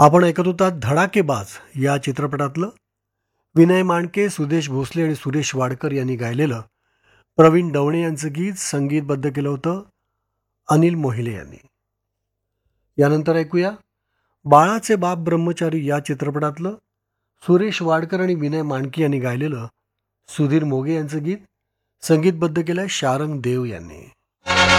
आपण ऐकत होतात धडाकेबाज या चित्रपटातलं विनय मांडके, सुदेश भोसले आणि सुरेश वाडकर यांनी गायलेलं प्रवीण दवणे यांचं गीत संगीतबद्ध केलं होतं अनिल मोहिले यांनी. यानंतर ऐकूया बाळाचे बाप ब्रह्मचारी या चित्रपटातलं सुरेश वाडकर आणि विनय मांडके यांनी गायलेलं सुधीर मोगे यांचं गीत संगीतबद्ध केलं शारंग देव यांनी.